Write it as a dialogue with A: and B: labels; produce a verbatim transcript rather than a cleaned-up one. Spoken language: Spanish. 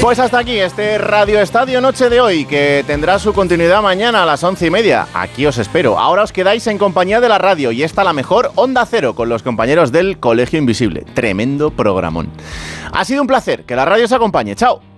A: Pues hasta aquí este Radio Estadio Noche de hoy, que tendrá su continuidad mañana a las once y media. Aquí os espero. Ahora os quedáis en compañía de la radio y esta la mejor Onda Cero con los compañeros del Colegio Invisible. Tremendo programón. Ha sido un placer. Que la radio os acompañe. Chao.